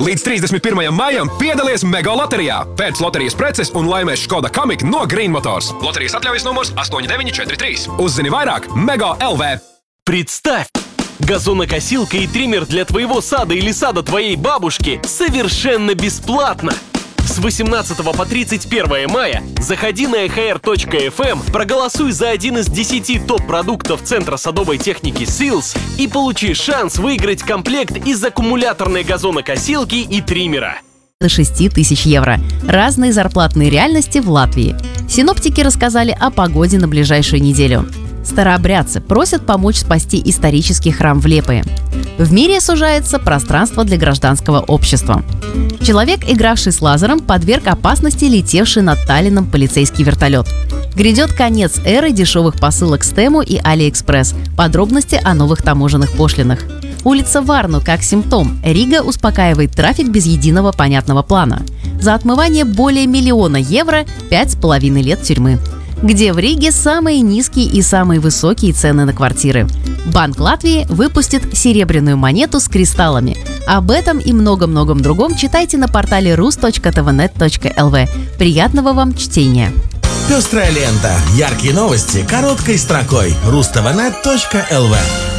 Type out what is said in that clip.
Līdz 31. maijam piedalies Mega loterijā. Pēc loterijas preces un laimēs Škoda Kamiq no Green Motors. Loterijas atļaujas numurs 8943. Узнай vairāk Mega LV. Представь! Газонокосилка и триммер для твоего сада или сада твоей бабушки совершенно бесплатно! С 18 по 31 мая заходи на ehr.fm, проголосуй за один из 10 топ-продуктов Центра садовой техники Силс и получи шанс выиграть комплект из аккумуляторной газонокосилки и триммера. До 6 тысяч евро. Разные зарплатные реальности в Латвии. Синоптики рассказали о погоде на ближайшую неделю. Старообрядцы просят помочь спасти исторический храм в Лепое. В мире сужается пространство для гражданского общества. Человек, игравший с лазером, подверг опасности летевший над Таллином полицейский вертолет. Грядет конец эры дешевых посылок с Тему и Алиэкспресс. Подробности о новых таможенных пошлинах. Улица Варну как симптом. Рига успокаивает трафик без единого понятного плана. За отмывание более 1 миллиона евро 5,5 лет тюрьмы. Где в Риге самые низкие и самые высокие цены на квартиры. Банк Латвии выпустит серебряную монету с кристаллами. Об этом и многом-многом другом читайте на портале rus.tvnet.lv. Приятного вам чтения! Пестрая лента. Яркие новости короткой строкой. rus.tvnet.lv.